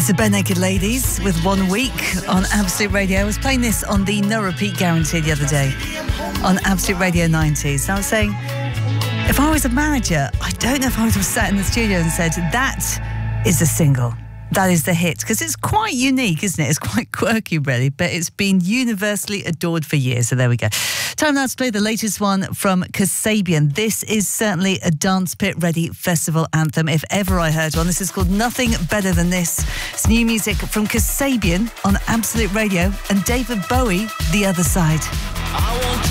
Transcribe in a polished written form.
It's the Bare Naked Ladies with 1 Week on Absolute Radio. I was playing this on the No Repeat Guarantee the other day on Absolute Radio 90s. So I was saying, if I was a manager, I don't know if I would have sat in the studio and said, that is a single. That is the hit. Because it's quite unique, isn't it? It's quite quirky, really. But it's been universally adored for years. So there we go. Time now to play the latest one from Kasabian. This is certainly a Dance Pit Ready festival anthem, if ever I heard one. This is called Nothing Better Than This. It's new music from Kasabian on Absolute Radio and David Bowie, The Other Side. I want